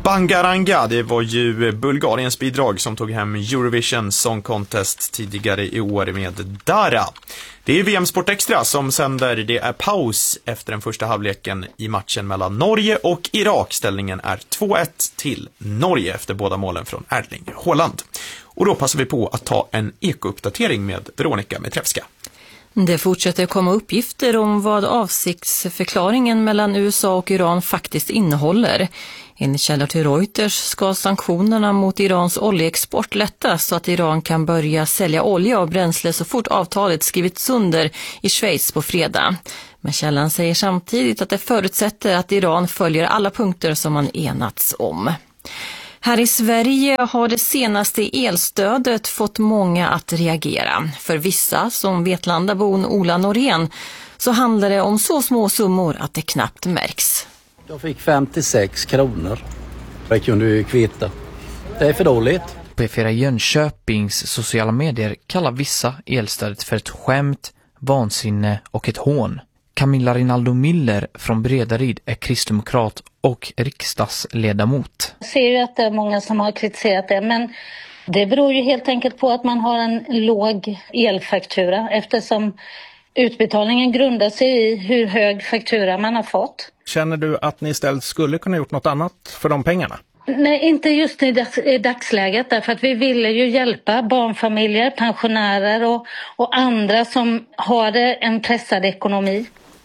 Bangaranga, det var ju Bulgariens bidrag som tog hem Eurovision Song Contest tidigare i år med Dara. Det är VM Sport Extra som sänder. Det är paus efter den första halvleken i matchen mellan Norge och Irak. Ställningen är 2-1 till Norge efter båda målen från Erling Haaland. Och då passar vi på att ta en ekouppdatering med Veronica Metrevska. Det fortsätter komma uppgifter om vad avsiktsförklaringen mellan USA och Iran faktiskt innehåller. Enligt källor till Reuters ska sanktionerna mot Irans oljeexport lättas så att Iran kan börja sälja olja och bränsle så fort avtalet skrivits under i Schweiz på fredag. Men källan säger samtidigt att det förutsätter att Iran följer alla punkter som man enats om. Här i Sverige har det senaste elstödet fått många att reagera. För vissa, som Vetlandabon Ola Norén, så handlar det om så små summor att det knappt märks. Jag fick 56 kronor. Det kunde ju kvitta. Det är för dåligt. P4 Jönköpings sociala medier kallar vissa elstödet för ett skämt, vansinne och ett hån. Camilla Rinaldo Miller från Bredaryd är kristdemokrat och riksdagsledamot. Jag ser ju att det är många som har kritiserat det, men det beror ju helt enkelt på att man har en låg elfaktura eftersom utbetalningen grundar sig i hur hög faktura man har fått. Känner du att ni istället skulle kunna gjort något annat för de pengarna? Nej, inte just i dagsläget, därför att vi ville ju hjälpa barnfamiljer, pensionärer och andra som har en pressad ekonomi.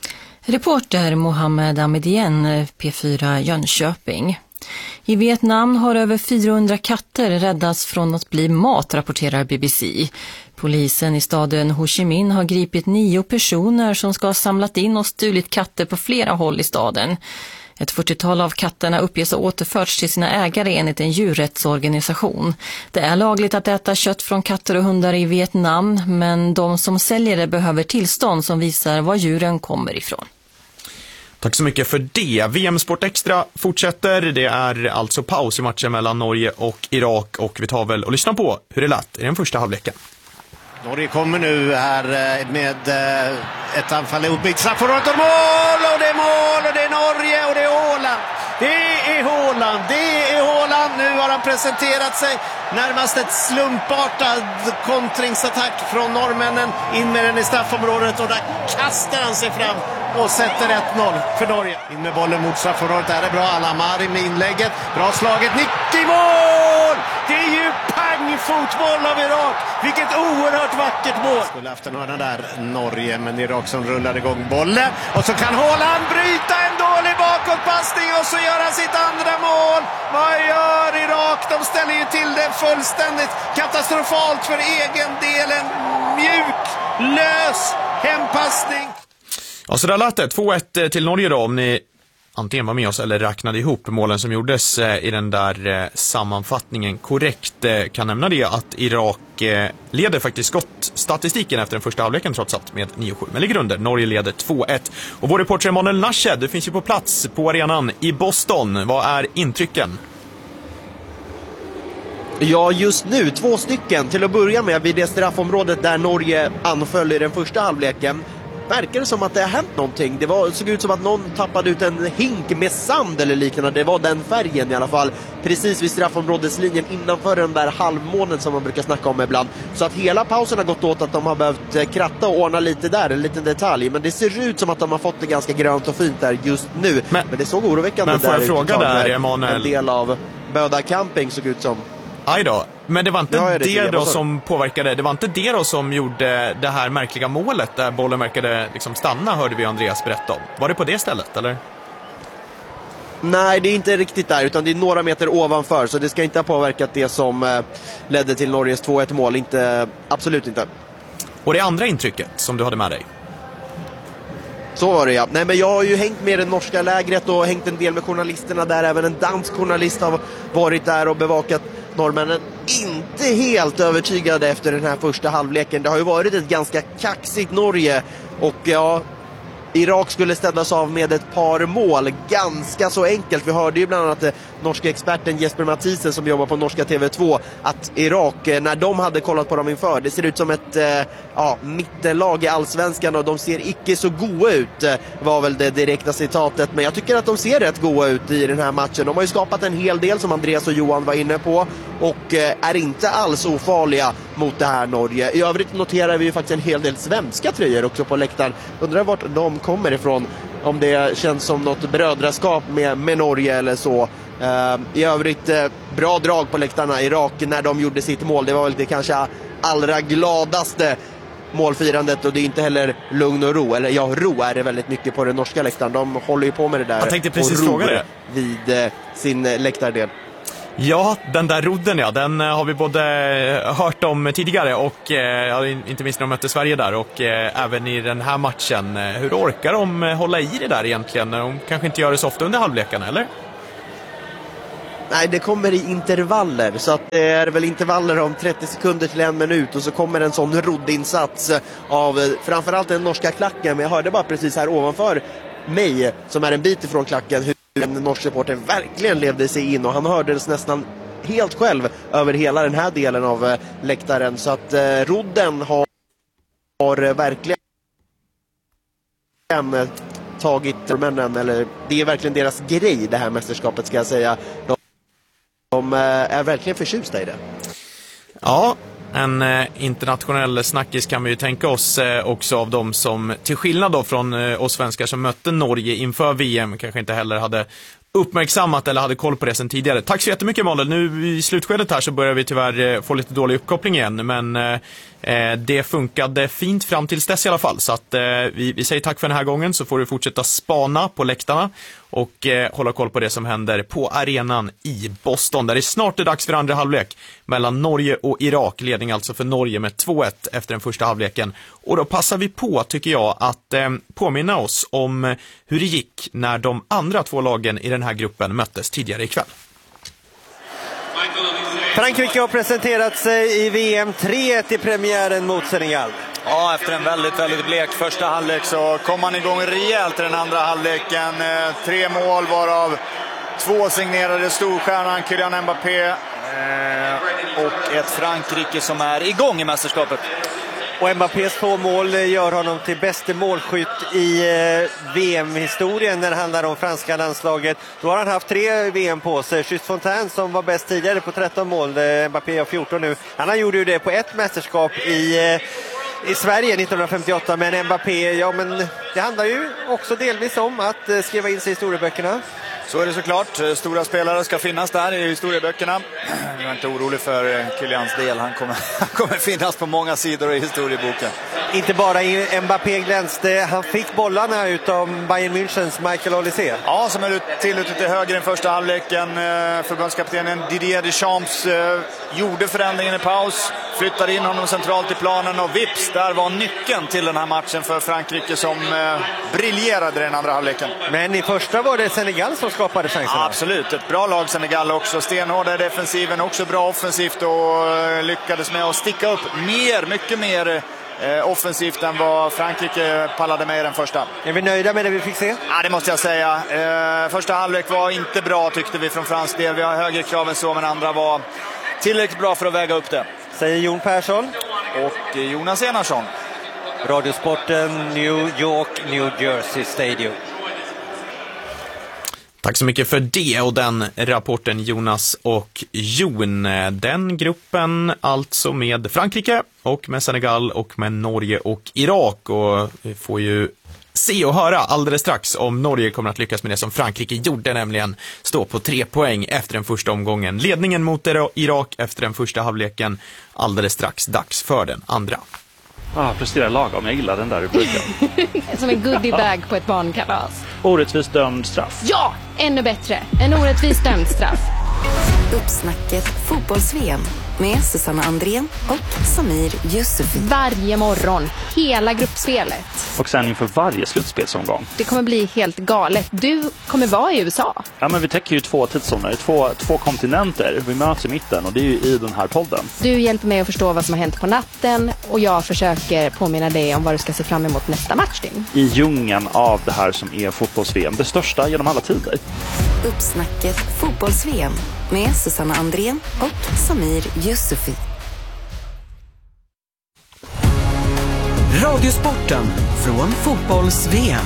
Reporter Mohammed Ahmedien, P4 Jönköping. I Vietnam har över 400 katter räddats från att bli mat, rapporterar BBC. Polisen i staden Ho Chi Minh har gripit 9 personer som ska ha samlat in och stulit katter på flera håll i staden. Ett 40-tal av katterna uppges ha återförts till sina ägare enligt en djurrättsorganisation. Det är lagligt att äta kött från katter och hundar i Vietnam, men de som säljer det behöver tillstånd som visar var djuren kommer ifrån. Tack så mycket för det. VM Sport Extra fortsätter. Det är alltså paus i matchen mellan Norge och Irak och vi tar väl och lyssnar på hur det lät i den första halvleken. Norge kommer nu här med ett anfall uppbyggt. Straffområdet och mål! Och det är mål! Och det är Norge och det är Haaland! Det är Haaland! Det är Haaland! Nu har han presenterat sig. Närmast ett slumpartad kontringsattack från norrmännen. In med den i straffområdet och där kastar han sig fram och sätter 1-0 för Norge. In med bollen mot straffområdet. Där är bra. Al-Amari med inlägget. Bra slaget. Nick i mål! Det är ju pangfotboll av Irak. Vilket oerhört vackert mål. Skulle haft en hörna där, Norge, men Irak som rullar igång bollen. Och så kan Haaland bryta en dålig bakåtpassning och så gör han sitt andra mål. Vad gör Irak? De ställer ju till det fullständigt katastrofalt för egen del. En mjuk, lös hempassning. Ja, så där lät det. 2-1 till Norge då, om ni antingen var med oss eller räknade ihop målen som gjordes i den där sammanfattningen korrekt. Kan nämna det att Irak leder faktiskt skottstatistiken efter den första halvleken trots allt med 9-7. Men ligger under. Norge leder 2-1. Och vår reporter Emanuel Nashed, du finns ju på plats på arenan i Boston. Vad är intrycken? Ja, just nu 2 stycken. Till att börja med vid det straffområdet där Norge anföll i den första halvleken. Verkar det som att det har hänt någonting. Såg ut som att någon tappade ut en hink med sand eller liknande. Det var den färgen i alla fall. Precis vid straffområdeslinjen innanför den där halvmånen som man brukar snacka om ibland. Så att hela pausen har gått åt att de har behövt kratta och ordna lite där. En liten detalj. Men det ser ut som att de har fått det ganska grönt och fint där just nu. Men det såg oroväckande där. Men får jag fråga där, Emanuel? En del av Böda camping såg ut som... Aj då. Men det var inte det då som påverkade. Det var inte det då som gjorde det här märkliga målet där bollen verkade liksom stanna, hörde vi Andreas berätta om. Var det på det stället, eller? Nej, det är inte riktigt där, utan det är några meter ovanför. Så det ska inte ha påverkat det som ledde till Norges 2-1 mål. Absolut inte. Och det andra intrycket som du hade med dig? Så var det, ja. Nej, men jag har ju hängt med det norska lägret och hängt en del med journalisterna där. Även en dansk journalist har varit där och bevakat norrmännen. Inte helt övertygade efter den här första halvleken. Det har ju varit ett ganska kaxigt Norge. Och ja, Irak skulle ställas av med ett par mål. Ganska så enkelt. Vi hörde ju bland annat norska experten Jesper Mathisen som jobbar på norska TV2 att Irak, när de hade kollat på dem inför, det ser ut som ett mittenlag i allsvenskan och de ser icke så goda ut, var väl det direkta citatet. Men jag tycker att de ser rätt goda ut i den här matchen. De har ju skapat en hel del som Andreas och Johan var inne på och är inte alls ofarliga mot det här Norge. I övrigt noterar vi ju faktiskt en hel del svenska tröjor också på läktaren. Undrar vart de kommer ifrån, om det känns som något brödraskap med Norge eller så. I övrigt bra drag på läktarna. Irak när de gjorde sitt mål, det var väl det kanske allra gladaste målfirandet, och det är inte heller lugn och ro. Eller ja, ro är det väldigt mycket på den norska läktaren. De håller ju på med det där. Jag tänkte precis fråga det. Vid sin läktardel. Ja, den där rodden den har vi både hört om tidigare och inte minst när de mötte Sverige där och även i den här matchen. Hur orkar de hålla i det där egentligen? De kanske inte gör det så ofta under halvlekarna, eller? Nej, det kommer i intervaller, så att det är väl intervaller om 30 sekunder till 1 minut och så kommer en sån roddinsats av framförallt den norska klacken. Men jag hörde bara precis här ovanför mig, som är en bit ifrån klacken, hur en norsk supporter verkligen levde sig in och han hördes nästan helt själv över hela den här delen av läktaren. Så att rodden har verkligen tagit männen, eller det är verkligen deras grej det här mästerskapet, ska jag säga. De är verkligen förtjusta i det. Ja, en internationell snackis kan vi ju tänka oss också av dem som, till skillnad då från oss svenskar som mötte Norge inför VM, kanske inte heller hade uppmärksammat eller hade koll på det sen tidigare. Tack så jättemycket, Malin. Nu i slutskedet här så börjar vi tyvärr få lite dålig uppkoppling igen, men det funkade fint fram tills dess i alla fall. Så att vi säger tack för den här gången, så får du fortsätta spana på läktarna och hålla koll på det som händer på arenan i Boston, där det snart är dags för andra halvlek mellan Norge och Irak. Ledning alltså för Norge med 2-1 efter den första halvleken. Och då passar vi på, tycker jag, att påminna oss om hur det gick när de andra två lagen i den här gruppen möttes tidigare ikväll. Frankrike har presenterat sig i VM 3-1 i premiären mot Senegal. Ja, efter en väldigt, väldigt blek första halvlek så kom man igång rejält i den andra halvleken. 3 mål varav 2 signerade storstjärnan Kylian Mbappé och ett Frankrike som är igång i mästerskapet. Och Mbappés 2 mål gör honom till bäste målskytt i VM-historien när det handlar om franska landslaget. Då har han haft 3 VM på sig. Just Fontaine som var bäst tidigare på 13 mål. Mbappé har 14 nu. Han gjorde ju det på ett mästerskap i Sverige 1958. Men Mbappé, ja, men det handlar ju också delvis om att skriva in sig i historieböckerna. Så är det såklart. Stora spelare ska finnas där i historieböckerna. Jag är inte orolig för Kylians del. Han kommer finnas på många sidor i historieboken. Inte bara Mbappé glänste. Han fick bollarna utav Bayern Münchens Michael Olise. Ja, som är tillåtet till höger i den första halvleken. Förbundskaptenen Didier Deschamps gjorde förändringen i paus. Flyttade in honom centralt i planen och vips, där var nyckeln till den här matchen för Frankrike som briljerade i den andra halvleken. Men i första var det Senegal som skapade chanserna. Ja, absolut, ett bra lag Senegal också. Stenhårda i defensiven, också bra offensivt och lyckades med att sticka upp mycket mer offensivt än vad Frankrike pallade med i den första. Är vi nöjda med det vi fick se? Ja, det måste jag säga. Första halvlek var inte bra, tyckte vi från fransk del. Vi har högre krav än så, men andra var tillräckligt bra för att väga upp det. Säger Jon Persson och Jonas Enarsson. Radiosporten, New York, New Jersey Stadium. Tack så mycket för det och den rapporten, Jonas och Jon. Den gruppen alltså med Frankrike och med Senegal och med Norge och Irak. Och vi får ju se och höra alldeles strax om Norge kommer att lyckas med det som Frankrike gjorde, nämligen stå på 3 poäng efter den första omgången. Ledningen mot Irak efter den första halvleken, alldeles strax dags för den andra. Presterar lagom, jag gillar den där rubriken. Som en goodiebag på ett barnkalas. Orättvist dömd straff. Ja, ännu bättre. En orättvis dömd straff. Uppsnacket fotbolls-VM. med Susanna Andrén och Samir Yusufi. Varje morgon, hela gruppspelet. Och sen inför varje slutspelsomgång. Det kommer bli helt galet. Du kommer vara i USA. Ja, men vi täcker ju 2 tidszoner, två kontinenter. Vi möts i mitten och det är ju i den här podden. Du hjälper mig att förstå vad som har hänt på natten och jag försöker påminna dig om vad du ska se fram emot nästa matchning. I djungeln av det här som är fotbolls-VM, det största genom alla tider. Uppsnacket fotbolls-VM med Susanna Andrén och Samir Yusufi. Radiosporten från fotbolls-VM.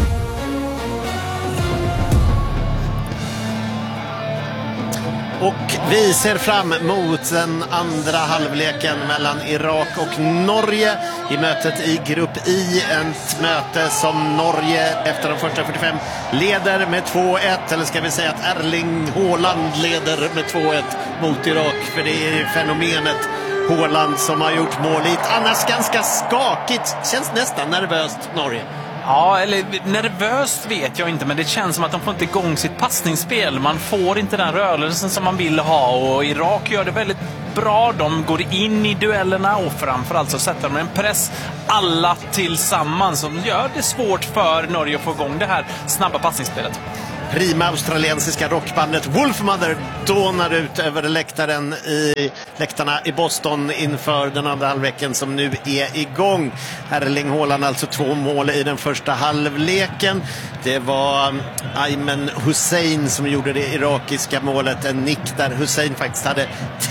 Och vi ser fram mot den andra halvleken mellan Irak och Norge i mötet i grupp I. Ett möte som Norge efter de första 45 leder med 2-1. Eller ska vi säga att Erling Haaland leder med 2-1 mot Irak. För det är fenomenet Haaland som har gjort mål i ett annars ganska skakigt, känns nästan nervöst Norge. Ja, eller nervöst vet jag inte, men det känns som att de får inte igång sitt passningsspel. Man får inte den rörelsen som man vill ha, och Irak gör det väldigt bra. De går in i duellerna och framförallt så sätter de en press alla tillsammans som gör det svårt för Norge att få igång det här snabba passningsspelet. Prima australiensiska rockbandet Wolfmother dånar ut över läktarna i Boston inför den andra halvleken som nu är igång. Erling Haaland alltså 2 mål i den första halvleken. Det var Ayman Hussein som gjorde det irakiska målet. En nick där Hussein faktiskt hade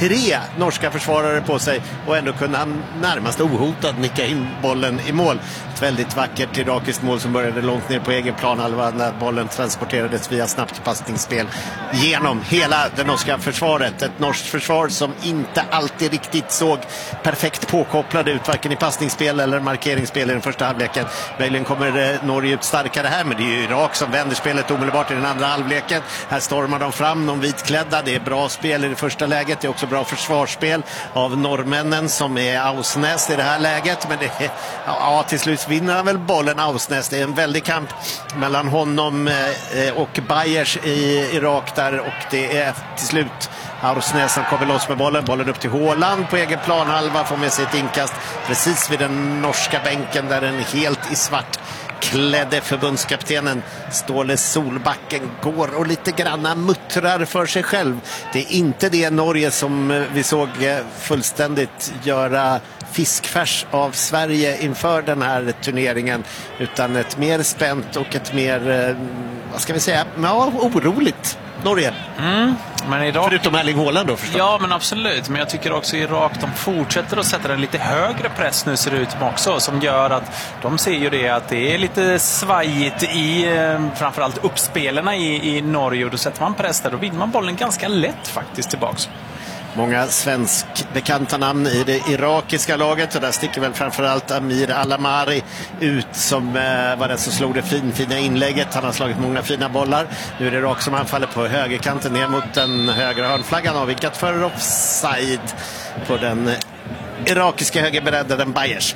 3 norska försvarare på sig och ändå kunde han närmast ohotad nicka in bollen i mål. Ett väldigt vackert irakiskt mål som började långt ner på egen planhalva när bollen transporterades via snabbt passningsspel genom hela det norska försvaret. Ett norskt försvar som inte alltid riktigt såg perfekt påkopplade ut, varken i passningsspel eller markeringsspel i den första halvleken. Möjligen kommer Norge ut starkare här, men det är ju Irak som vänder spelet omedelbart i den andra halvleken. Här stormar de fram, de vitklädda. Det är bra spel i det första läget. Det är också bra försvarsspel av norrmännen som är Ausnäs i det här läget. Men det är, till slut vinner han väl bollen Ausnäs. Det är en väldig kamp mellan honom och Bayers i Irak där, och det är till slut Ausnäs som kommer loss med bollen upp till Haaland på egen planhalva, får med sig ett inkast precis vid den norska bänken där den helt i svart klädde förbundskaptenen Ståle Solbacken går och lite granna muttrar för sig själv. Det är inte det Norge som vi såg fullständigt göra fiskfärs av Sverige inför den här turneringen, utan ett mer spänt och ett mer, vad ska vi säga, oroligt Norge. Men Irak... Förutom Erling Haaland då förstås. Ja, men absolut. Men jag tycker också Irak, de fortsätter att sätta en lite högre press nu, ser det ut också, som gör att de ser ju det att det är lite svajigt i framförallt uppspelarna i Norge, och då sätter man press där, då vinner man bollen ganska lätt faktiskt tillbaks. Många svenskbekanta namn i det irakiska laget, och där sticker väl framförallt Amir Alamari ut som var den som slog det fina inlägget. Han har slagit många fina bollar. Nu är det Irak som anfaller på högerkanten ner mot den högra hörnflaggan, avvikat för offside på den irakiska högerbreddaren Bayers.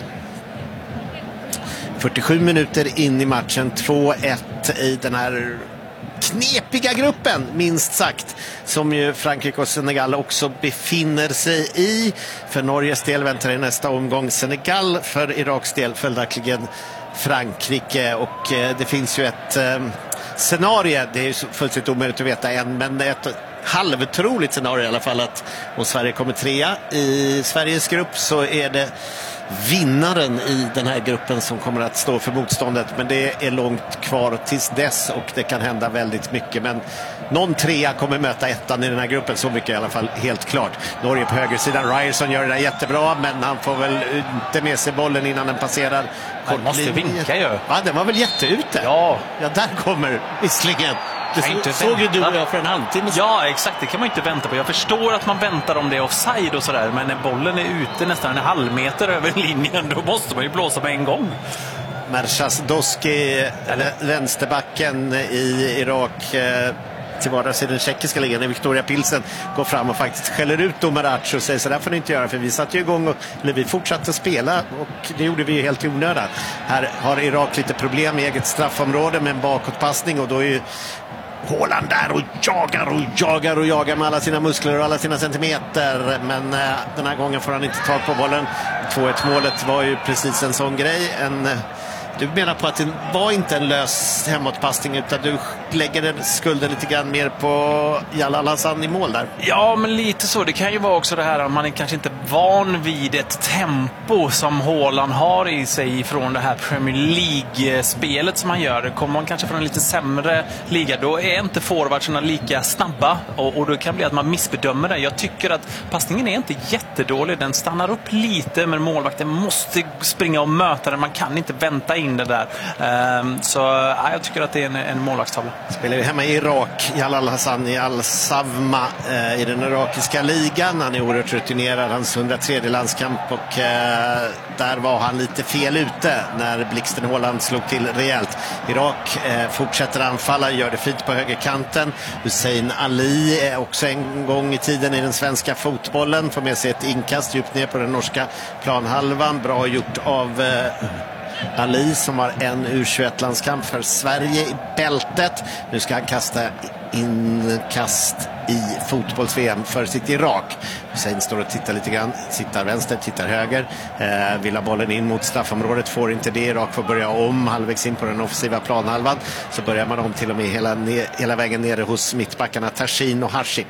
47 minuter in i matchen, 2-1 i den här knepiga gruppen, minst sagt, som ju Frankrike och Senegal också befinner sig i. För Norges del väntar i nästa omgång Senegal, för Iraks del följaktligen Frankrike. Och det finns ju ett scenario, det är ju fullständigt omöjligt att veta än, men ett halvtroligt scenario i alla fall, att om Sverige kommer 3 i Sveriges grupp så är det vinnaren i den här gruppen som kommer att stå för motståndet, men det är långt kvar tills dess och det kan hända väldigt mycket, men någon 3 kommer möta 1 i den här gruppen, så mycket i alla fall helt klart. Norge på högersidan, Ryerson gör det där jättebra, men han får väl inte med sig bollen innan den passerar. Han måste vinka ju. Ja, den var väl jätteute. Ja, där kommer visslingen. Det såg ju du och jag för en halvtimme. Ja, exakt. Det kan man inte vänta på. Jag förstår att man väntar om det är offside och sådär, men när bollen är ute nästan en halv meter över linjen, då måste man ju blåsa med en gång. Mershas Doski, vänsterbacken i Irak, till vardags i den tjeckiska ligan, Victoria Pilsen, går fram och faktiskt skäller ut Domarac och säger så där får ni inte göra, för vi satt ju igång eller vi fortsatte spela och det gjorde vi helt i onödan. Här har Irak lite problem i eget straffområde med en bakåtpassning, och då är ju Haaland där och jagar med alla sina muskler och alla sina centimeter. Men den här gången får han inte tag på bollen. 2-1 målet var ju precis en sån grej. Du menar på att det var inte en lös hemåtpassning utan du lägger skulden lite grann mer på Jalal Hassan i mål där? Ja, men lite så. Det kan ju vara också det här att man är kanske inte van vid ett tempo som Haaland har i sig från det här Premier League-spelet som han gör. Kommer man kanske från en lite sämre liga, då är inte forwardsarna lika snabba och då kan det bli att man missbedömer det. Jag tycker att passningen är inte jättedålig. Den stannar upp lite, men målvakten måste springa och möta den. Man kan inte vänta in det där. Så jag tycker att det är en målvaktstavla. Spelar ju hemma i Irak, Jalal Hassan i Al-Savma i den irakiska ligan. Han är oerhört rutinerad, hans 103 landskamp och där var han lite fel ute när blixten Haaland slog till rejält. Irak fortsätter anfalla, gör det fint på högerkanten. Hussein Ali också en gång i tiden i den svenska fotbollen får med sig ett inkast djupt ner på den norska planhalvan. Bra gjort av Ali som har en U21-landskamp för Sverige i bältet. Nu ska han kasta inkast i fotbolls-VM för sitt Irak. Hussein står och tittar lite grann, tittar vänster, tittar höger, vill ha bollen in mot straffområdet, får inte det. Irak får börja om halvvägs in på den offensiva planhalvan. Så börjar man om till och med hela vägen nere hos mittbackarna Tashin och Hashim.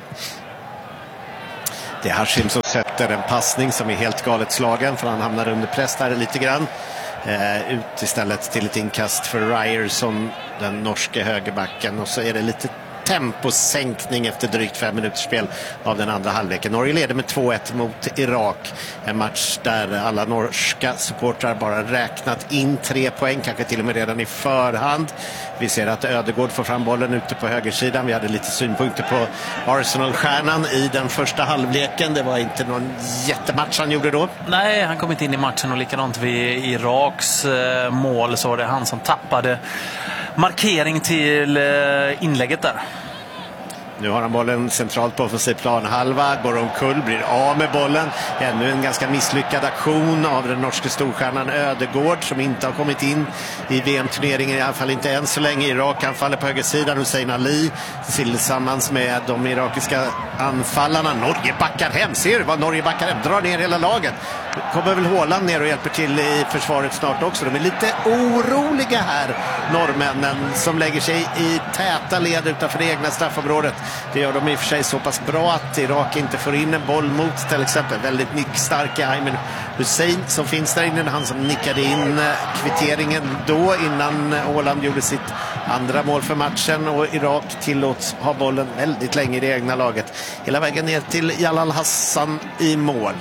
Det är Hashim som sätter en passning som är helt galet slagen för han hamnar under press där lite grann. Ut istället till ett inkast för Ryerson, den norska högerbacken, och så är det lite temposänkning efter drygt 5 minuters spel av den andra halvleken. Norge leder med 2-1 mot Irak. En match där alla norska supportrar bara räknat in 3 poäng, kanske till och med redan i förhand. Vi ser att Ödegård får fram bollen ute på högersidan. Vi hade lite synpunkter på Arsenal-stjärnan i den första halvleken. Det var inte någon jättematch han gjorde då. Nej, han kom inte in i matchen och likadant vid Iraks mål så var det han som tappade markering till inlägget där. Nu har han bollen centralt på offensiv planhalva, går omkull, blir av med bollen. Ännu en ganska misslyckad aktion av den norska storstjärnan Ödegård som inte har kommit in i VM-turneringen, i alla fall inte än så länge. Irak anfaller på högersidan, Hussein Ali tillsammans med de irakiska anfallarna. Norge backar hem, ser du vad Norge backar hem? Drar ner hela laget. Kommer väl Haaland ner och hjälper till i försvaret snart också. De är lite oroliga här, norrmännen, som lägger sig i täta led utanför det egna straffområdet. Det gör de i och för sig så pass bra att Irak inte får in en boll mot till exempel väldigt nickstarka Ayman Hussein som finns där inne. Han som nickade in kvitteringen då innan Haaland gjorde sitt andra mål för matchen, och Irak tillåts ha bollen väldigt länge i det egna laget. Hela vägen ner till Jalal Hassan i mål.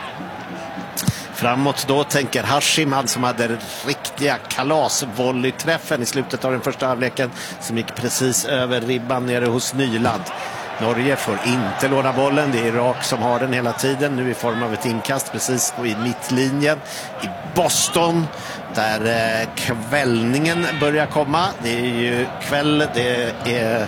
Framåt då tänker Hashim, han som hade riktiga kalasvolleyträffen i slutet av den första halvleken som gick precis över ribban nere hos Nyland. Norge får inte låna bollen, det är Irak som har den hela tiden, nu i form av ett inkast precis i mittlinjen i Boston där kvällningen börjar komma. Det är ju kväll, det är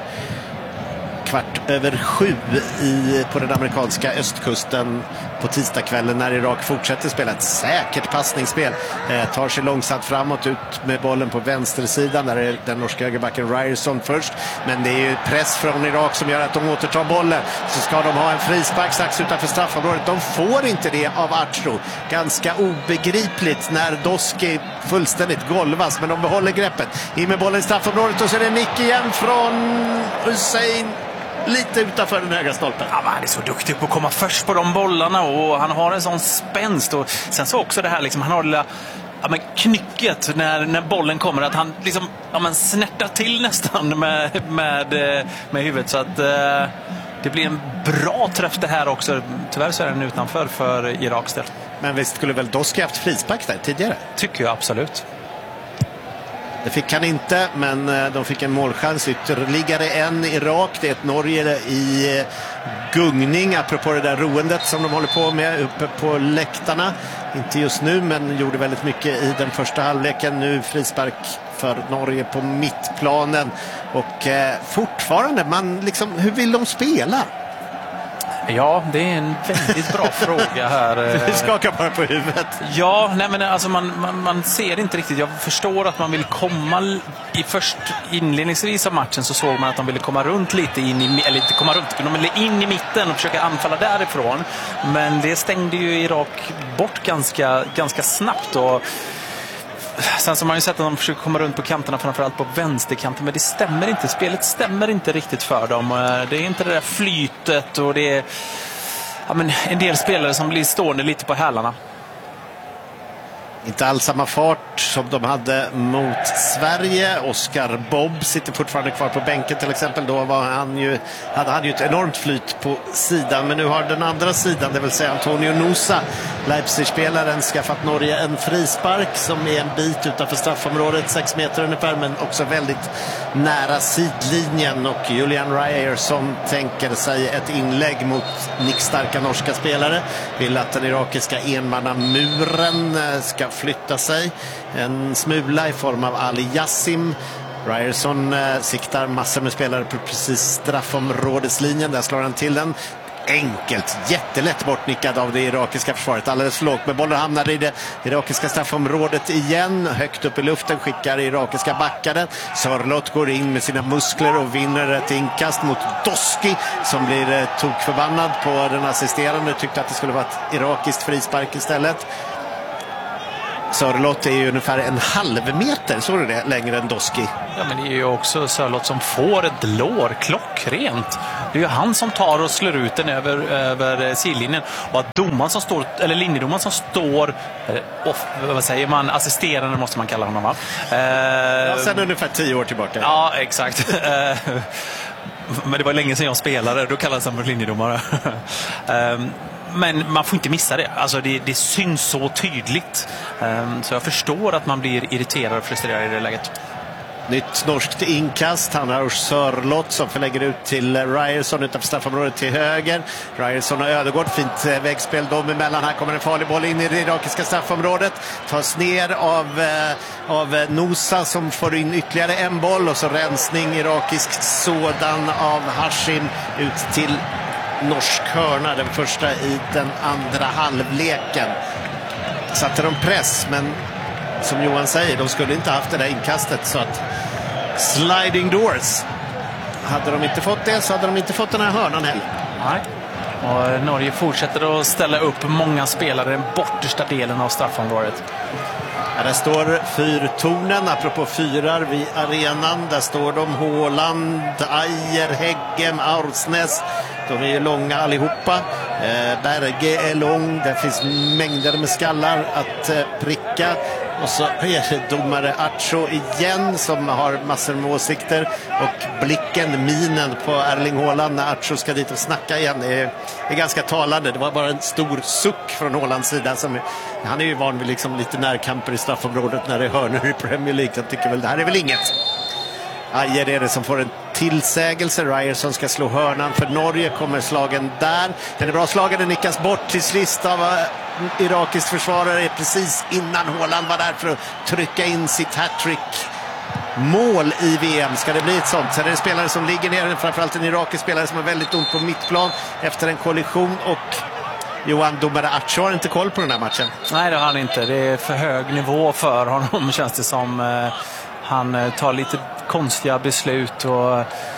6:15 på den amerikanska östkusten på tisdagskvällen när Irak fortsätter spela ett säkert passningsspel. Tar sig långsamt framåt, ut med bollen på vänstersidan. Där är den norska högerbacken Ryerson först. Men det är ju press från Irak som gör att de återtar bollen. Så ska de ha en frispark strax utanför straffområdet. De får inte det av Artro. Ganska obegripligt när Doski fullständigt golvas. Men de behåller greppet. In med bollen i straffområdet och så är det nick igen från Hussein. Lite utanför den högra stolpen. Ja, han är så duktig på att komma först på de bollarna och han har en sån spänst. Och sen så också det här liksom, han har det lilla, knycket när bollen kommer, att han liksom snärtar till nästan med huvudet, så att det blir en bra träff det här också. Tyvärr så är den utanför för Iraks del. Men visst skulle väl Doski haft frispark där tidigare? Tycker jag absolut. Det fick han inte, men de fick en målchans ytterligare en Irak. Det är ett Norge i gungning, apropå det där roendet som de håller på med uppe på läktarna. Inte just nu, men gjorde väldigt mycket i den första halvleken. Nu frispark för Norge på mittplanen. Och fortfarande, hur vill de spela? Ja, det är en väldigt bra fråga här. Du skakar bara på huvudet. Ja, nej, men alltså man ser inte riktigt. Jag förstår att man vill komma inledningsvis av matchen så såg man att de ville komma runt lite eller inte komma runt, de ville in i mitten och försöka anfalla därifrån. Men det stängde ju Irak bort ganska snabbt och sen så har man ju sett att de försöker komma runt på kanterna, framförallt på vänsterkanten, men det stämmer inte. Spelet stämmer inte riktigt för dem. Det är inte det där flytet och det är en del spelare som blir stående lite på hälarna. Inte alls samma fart som de hade mot Sverige. Oscar Bobb sitter fortfarande kvar på bänken till exempel. Då hade han ju ett enormt flyt på sidan. Men nu har den andra sidan, det vill säga Antonio Nusa, Leipzig-spelaren, skaffat Norge en frispark som är en bit utanför straffområdet, 6 meter ungefär, men också väldigt nära sidlinjen. Och Julian Ryerson tänker sig ett inlägg mot nickstarka norska spelare. Vill att den irakiska enmannamuren ska flytta sig en smula i form av Ali Yassim. Ryerson siktar massor med spelare på precis straffområdeslinjen. Där slår han till den. Enkelt, jättelätt bortnickad av det irakiska försvaret. Alldeles för lågt, men bollen hamnar i det irakiska straffområdet igen. Högt upp i luften skickar irakiska backaren. Sörlott går in med sina muskler och vinner ett inkast mot Doski som blir tokförbannad på den assisterande. Tyckte att det skulle vara ett irakiskt frispark istället. Sörlott är ju ungefär en halv meter, så är det, längre än Doski. Ja, men det är ju också Sörlott som får ett lår klockrent. Det är ju han som tar och slår ut den över sidlinjen. Och att domaren som står, eller linjedomaren som står, vad säger man, assisterande måste man kalla honom, va? Sen ungefär 10 år tillbaka. Ja, exakt. Men det var länge sedan jag spelade, då kallades han för linjedomare. Men man får inte missa det. Alltså det syns så tydligt. Så jag förstår att man blir irriterad och frustrerad i det läget. Nytt norskt inkast. Han har Sörlott som förlägger ut till Ryerson utanför straffområdet till höger. Ryerson och Ödegård, fint vägspel dem emellan. Här kommer en farlig boll in i det irakiska straffområdet. Tas ner av Nusa som får in ytterligare en boll. Och så rensning, irakisk sådan av Hashim ut till norsk hörna, den första i den andra halvleken. Satte de press, men som Johan säger, de skulle inte haft det där inkastet, så att sliding doors. Hade de inte fått det så hade de inte fått den här hörnan heller. Nej. Och Norge fortsätter att ställa upp många spelare i den bortersta delen av straffområdet. Ja, där står fyrtornen, apropå fyrar vid arenan. Där står de Håland, Ajer, Heggem, Aursnes. De är ju långa allihopa. Berge är lång, det finns mängder med skallar att pricka. Och så är det domare Acho igen som har massor med åsikter. Och blicken, minen på Erling Haaland när Acho ska dit och snacka igen är ganska talande. Det var bara en stor suck från Haalands sida. Han är ju van vid liksom lite närkamper i straffområdet när det är hörnor i Premier League. Jag tycker väl det här är väl inget. Ajer är det som får en tillsägelse. Ryerson ska slå hörnan för Norge. Kommer slagen där. Den är bra slagen. Den nickas bort till sist av irakiskt försvarare precis innan Haaland var där för att trycka in sitt hattrick. Mål i VM. Ska det bli ett sånt? Sen är det spelare som ligger ner. Framförallt en irakisk spelare som har väldigt ont på mittplan efter en kollision. Och Johan, domare Acho har inte koll på den här matchen. Nej, det har han inte. Det är för hög nivå för honom, känns det som. Han tar lite konstiga beslut och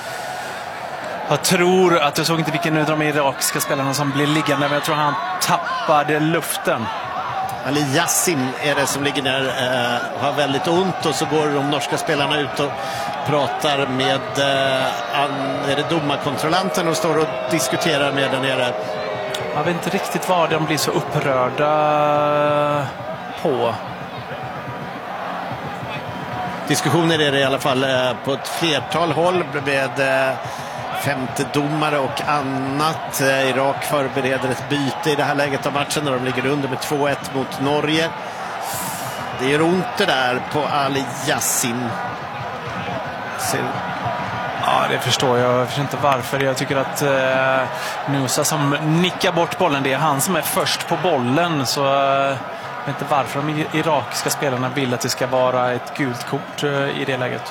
jag tror att jag såg inte vilken av de irakiska spelarna som blir liggande, men jag tror han tappade luften. Ali Yassim är det som ligger där, har väldigt ont, och så går de norska spelarna ut och pratar med är det domarkontrollanten och står och diskuterar med den nere. Jag vet inte riktigt vad de blir så upprörda på. Diskussioner är det i alla fall på ett flertal håll med femte domare och annat. Irak förbereder ett byte i det här läget av matchen när de ligger under med 2-1 mot Norge. Det gör ont det där på Ali Yassim. Ja, det förstår jag. Jag förstår inte varför. Jag tycker att Nusa som nickar bort bollen, det är han som är först på bollen, så jag vet inte varför de irakiska spelarna vill att det ska vara ett gult kort i det läget.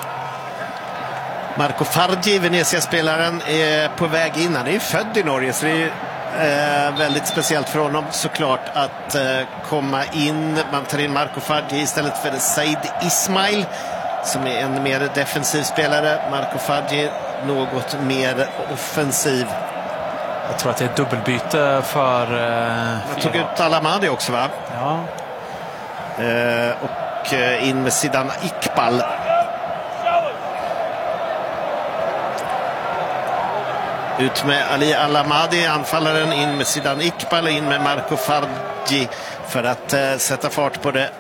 Marco Fargi, Venezia-spelaren, är på väg in. Han är ju född i Norge, så det är Väldigt speciellt för honom såklart att komma in. Man tar in Marco Faggi istället för Said Ismail som är en mer defensiv spelare. Marco Faggi något mer offensiv. Jag tror att det är ett dubbelbyte för... Man tog ut Alamadi också, va? Ja. Och in med Zidane Iqbal. Ut med Ali Alamadi, anfallaren, in med Zidane Iqbal och in med Marco Faggi för att sätta fart på den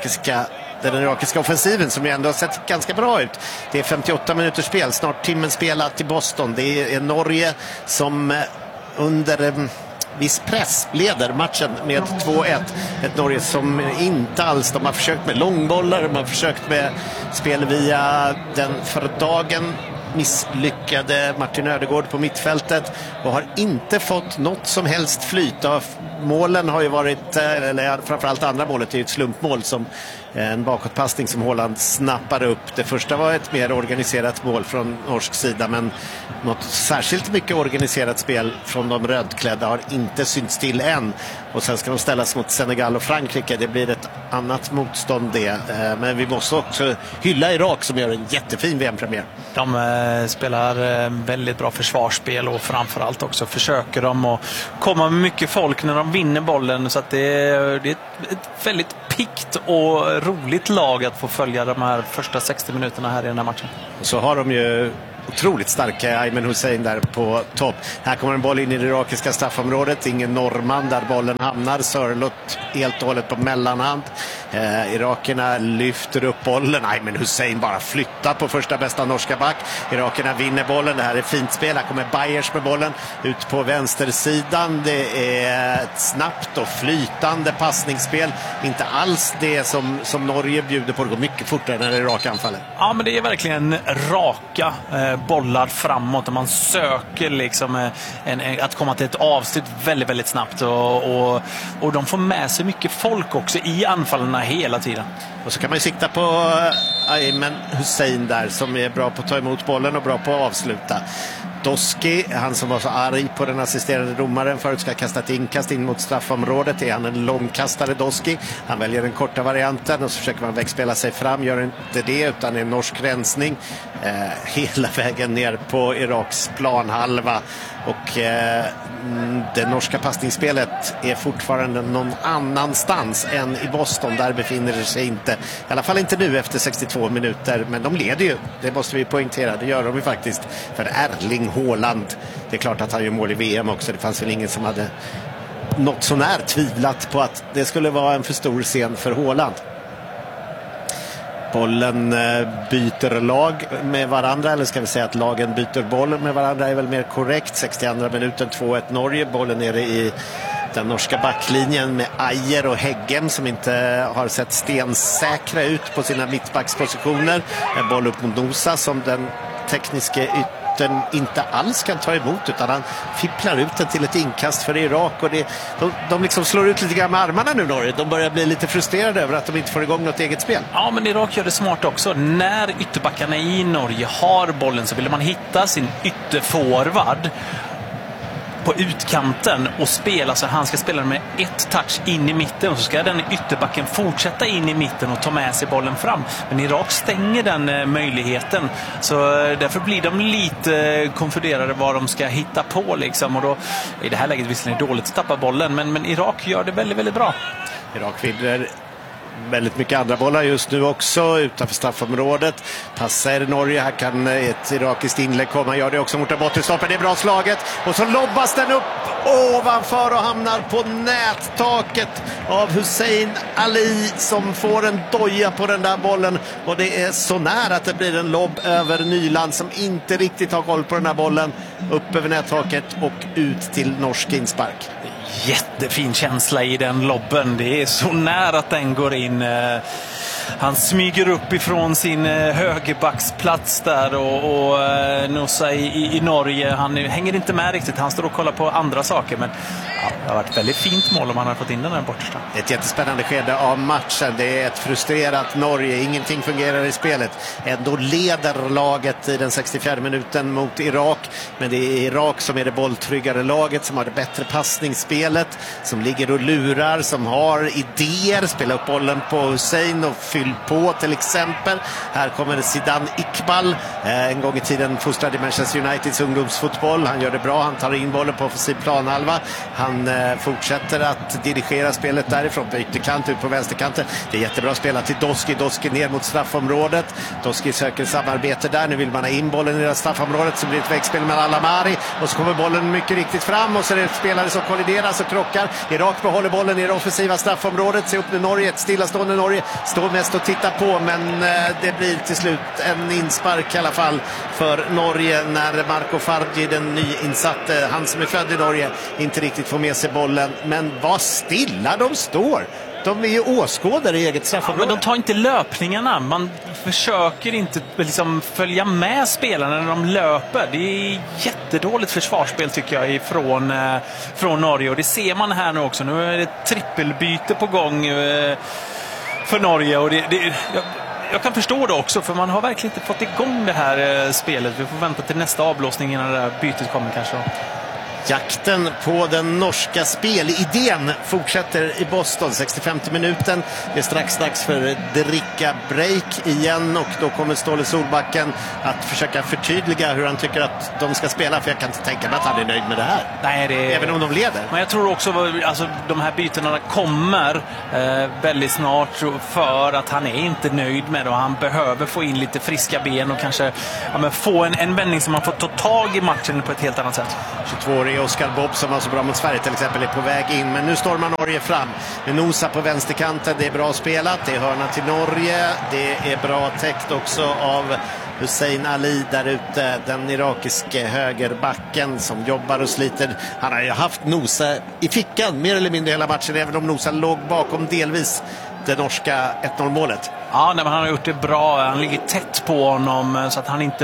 irakiska offensiven som ju ändå har sett ganska bra ut. Det är 58 minuters spel, snart timmen spelat i Boston. Det är Norge som under viss press leder matchen med 2-1. Ett Norge som inte alls, de har försökt med långbollar, de har försökt med spel via den för dagen misslyckade Martin Ödegård på mittfältet och har inte fått något som helst flyt. Målen har ju varit, eller framförallt andra målet är ju ett slumpmål som en bakåtpassning som Haaland snappar upp. Det första var ett mer organiserat mål från norsk sida, men något särskilt mycket organiserat spel från de rödklädda har inte synts till än. Och sen ska de ställas mot Senegal och Frankrike. Det blir ett annat motstånd det. Men vi måste också hylla Irak som gör en jättefin VM-premiär. De spelar väldigt bra försvarsspel och framförallt också försöker de att komma med mycket folk när de vinner bollen. Så att det är ett väldigt pikt och roligt lag att få följa de här första 60 minuterna här i den här matchen. Och så har de ju otroligt starka Ayman Hussein där på topp. Här kommer en boll in i det irakiska straffområdet. Ingen norrman där bollen hamnar. Sörlott helt och hållet på mellanhand. Irakerna lyfter upp bollen. Ayman Hussein bara flyttar på första bästa norska back. Irakerna vinner bollen. Det här är fint spel. Här kommer Bayers med bollen ut på vänstersidan. Det är ett snabbt och flytande passningsspel. Inte alls det som Norge bjuder på. Det går mycket fortare när Irak anfaller. Ja, men det är verkligen raka bollar framåt och man söker liksom att komma till ett avslut väldigt, väldigt snabbt och de får med sig mycket folk också i anfallarna hela tiden. Och så kan man ju sikta på Ayman Hussein där som är bra på att ta emot bollen och bra på att avsluta. Doski, han som var så arg på den assisterande domaren förut, ska kasta ett inkast in mot straffområdet. Är han en långkastare, Doski? Han väljer den korta varianten och så försöker man växtspela sig fram. Gör inte det utan en norsk rensning hela vägen ner på Iraks planhalva. Och det norska passningsspelet är fortfarande någon annanstans än i Boston. Där befinner det sig inte, i alla fall inte nu efter 62 minuter. Men de leder ju, det måste vi poängtera. Det gör de ju faktiskt för Erling Haaland. Det är klart att han gör mål i VM också. Det fanns väl ingen som hade något så när tvivlat på att det skulle vara en för stor scen för Haaland. Bollen byter lag med varandra, eller ska vi säga att lagen byter boll med varandra är väl mer korrekt. 62 minuten, 2-1 Norge. Bollen nere i den norska backlinjen med Ajer och Heggem som inte har sett stensäkra ut på sina mittbackspositioner. En boll upp mot Nosa som den tekniska yttern inte alls kan ta emot, utan han fipplar ut den till ett inkast för Irak. Och de liksom slår ut lite grann med armarna nu, Norge. De börjar bli lite frustrerade över att de inte får igång något eget spel. Ja, men Irak gör det smart också. När ytterbackarna i Norge har bollen så vill man hitta sin ytterforward på utkanten och spela så han ska spela med ett touch in i mitten och så ska den ytterbacken fortsätta in i mitten och ta med sig bollen fram. Men Irak stänger den möjligheten, så därför blir de lite konfunderade vad de ska hitta på liksom. Och då i det här läget visserligen är det dåligt att tappa bollen, men Irak gör det väldigt, väldigt bra. Irak vinner väldigt mycket andra bollar just nu också utanför straffområdet. Passar Norge, här kan ett irakiskt inlägg komma, gör det också mot bortre. Det är bra slaget och så lobbas den upp ovanför och hamnar på nättaket av Hussein Ali som får en doja på den där bollen, och det är så nära att det blir en lobb över Nyland som inte riktigt har koll på den här bollen, upp över nättaket och ut till norsk inspark. Jättefin känsla i den lobben. Det är så nära att den går in. han smyger upp ifrån sin högerbacksplats där och Nusa i Norge. Han hänger inte med riktigt. Han står och kollar på andra saker, men det har varit ett väldigt fint mål om han har fått in den här borta. Ett jättespännande skede av matchen. Det är ett frustrerat Norge. Ingenting fungerar i spelet. Ändå leder laget i den 64 minuten mot Irak. Men det är Irak som är det bolltryggare laget, som har det bättre passningsspelet, som ligger och lurar, som har idéer. Spela upp bollen på Hussein och fyll på till exempel. Här kommer Zidane Iqbal. En gång i tiden fostrad i Manchester Uniteds ungdomsfotboll. Han gör det bra. Han tar in bollen på offensiv planhalva. Han fortsätter att dirigera spelet därifrån. Byter kant ut på vänsterkanten. Det är jättebra spelat till Doski. Doski ner mot straffområdet. Doski söker samarbete där. Nu vill man ha in bollen i det straffområdet, så blir det ett vägspel med Al-Amari. Och så kommer bollen mycket riktigt fram och så är det spelare som kollideras och krockar. Irak behåller bollen i det offensiva straffområdet. Se upp med Norge. Ett stillastående Norge står mest och tittar på, men det blir till slut en inspark i alla fall för Norge när Marco Fargi, den nyinsatte, han som är född i Norge, inte riktigt får med sig bollen. Men vad stilla de står. De är ju åskådare i eget straffområde. Men de tar inte löpningarna. Man försöker inte liksom följa med spelarna när de löper. Det är jättedåligt försvarsspel tycker jag från Norge. Och det ser man här nu också. Nu är det ett trippelbyte på gång för Norge. Och jag kan förstå det också, för man har verkligen inte fått igång det här spelet. Vi får vänta till nästa avblåsning innan det där bytet kommer kanske. Jakten på den norska spelidén fortsätter i Boston. 65 minuten. Det är strax dags för dricka-break igen, och då kommer Ståle Solbacken att försöka förtydliga hur han tycker att de ska spela, för jag kan inte tänka mig att han är nöjd med det här. Nej, även om de leder. Men jag tror också alltså, de här bytena kommer väldigt snart, för att han är inte nöjd med det och han behöver få in lite friska ben och kanske få en vändning som man får ta tag i matchen på ett helt annat sätt. 22-årig Oskar Bob som var så bra mot Sverige till exempel är på väg in, men nu stormar Norge fram med Nusa på vänsterkanten. Det är bra spelat, det är hörna till Norge, det är bra täckt också av Hussein Ali där ute, den irakiske högerbacken som jobbar och sliter. Han har ju haft Nusa i fickan mer eller mindre hela matchen, även om Nusa låg bakom delvis det norska 1-0-målet. Ja, men han har gjort det bra. Han ligger tätt på honom så att han inte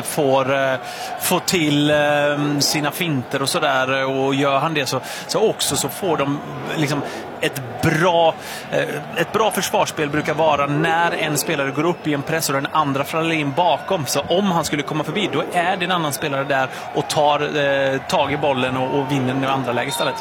får till sina finter och sådär. Och gör han det så får de liksom ett bra försvarsspel brukar vara när en spelare går upp i en press och den andra faller in bakom. Så om han skulle komma förbi, då är det en annan spelare där och tar tag i bollen och vinner det andra läge istället.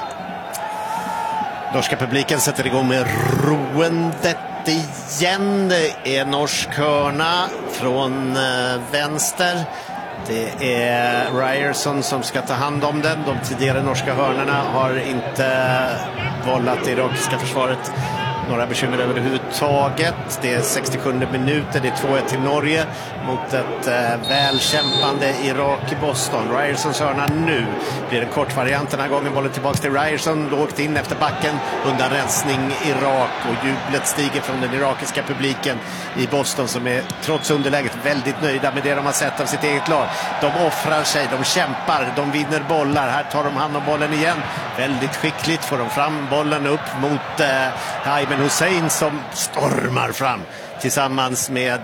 Norska publiken sätter igång med roendet igen. Det är norsk hörna från vänster. Det är Ryerson som ska ta hand om den. De tidigare norska hörnorna har inte vållat det irakiska försvaret några bekymmer överhuvudtaget. Det är 67 minuter, det är 2-1 till Norge mot ett välkämpande Irak i Boston. Ryersons hörna nu blir en kort variant den här gången. Bollen tillbaka till Ryerson, lågt in efter backen, undan rensning Irak, och jublet stiger från den irakiska publiken i Boston som är trots underläget väldigt nöjda med det de har sett av sitt eget lag. De offrar sig, de kämpar, de vinner bollar. Här tar de hand om bollen igen. Väldigt skickligt får de fram bollen upp mot Ayman Hussein som stormar fram tillsammans med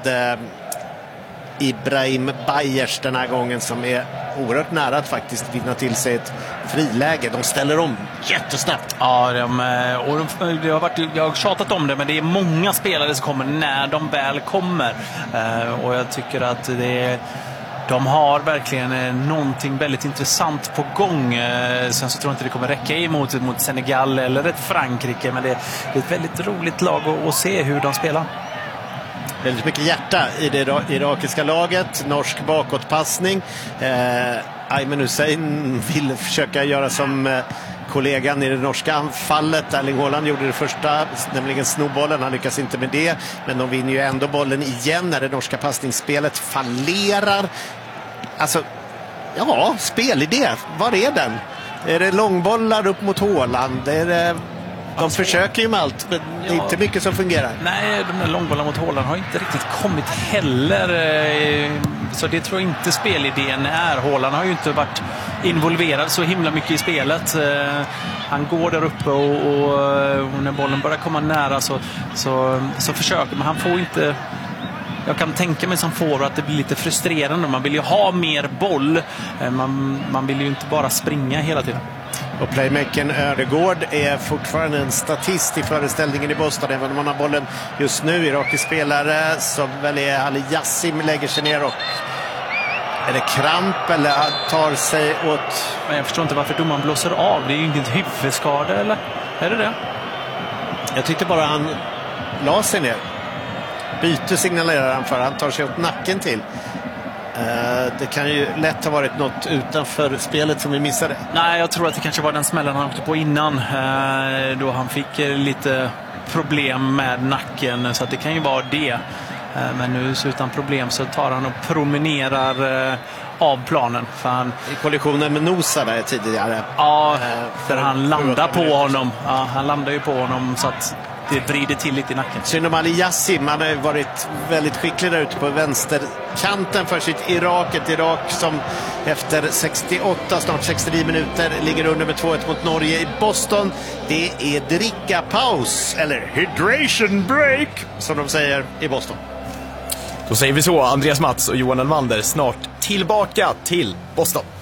Ibrahim Bayers den här gången, som är oerhört nära att faktiskt vinna till sig ett friläge. De ställer om jättesnabbt. Ja, jag har tjatat om det, men det är många spelare som kommer när de väl kommer. Och jag tycker att de har verkligen någonting väldigt intressant på gång. Sen så tror jag inte det kommer räcka emot Senegal eller ett Frankrike, men det är ett väldigt roligt lag att se hur de spelar. Väldigt mycket hjärta i det irakiska laget. Norsk bakåtpassning. Ayman Hussein vill försöka göra som kollegan i det norska anfallet. Erling Haaland gjorde det första, nämligen snowbollen. Han lyckas inte med det, men de vinner ju ändå bollen igen när det norska passningsspelet fallerar. Alltså, ja, spelidé. Var är den? Är det långbollar upp mot Haaland? Är det... De försöker ju med allt, men det är inte mycket som fungerar. Nej, de där långbollarna mot Haaland har inte riktigt kommit heller Så det tror jag inte spelidén är. Haaland har ju inte varit involverad så himla mycket i spelet. Han går där uppe och när bollen börjar komma nära så försöker man. Han får inte... Jag kan tänka mig som forward att det blir lite frustrerande. Man vill ju ha mer boll. Man vill ju inte bara springa hela tiden. Och playmakern Ödegård är fortfarande en statist i föreställningen i Boston. Även om man har bollen just nu. Irakisk spelare som väl är Ali Yassim lägger sig ner och... Är det kramp eller tar sig åt... Men jag förstår inte varför domaren blåser av. Det är ju inget huvudskada, eller? Är det det? Jag tyckte bara han la sig ner. Byte signalerar han för. Han tar sig åt nacken till. Det kan ju lätt ha varit något utanför spelet som vi missade. Nej, jag tror att det kanske var den smällen han åkte på innan. Då han fick lite problem med nacken. Så att det kan ju vara det. Men nu så utan problem så tar han och promenerar av planen. För han... I kollisionen med Nosa där tidigare. Ja, för han landar på honom. Ja, han landar ju på honom så att det vrider till lite i nacken. Synd om Ali Yassim. Han har varit väldigt skicklig där ute på vänsterkanten för sitt Irak. Ett Irak som efter 68, snart 69 minuter ligger under med 2-1 mot Norge i Boston. Det är dricka-paus, eller hydration break, som de säger i Boston. Då säger vi så, Andreas Mats och Johan Elmander snart tillbaka till Boston.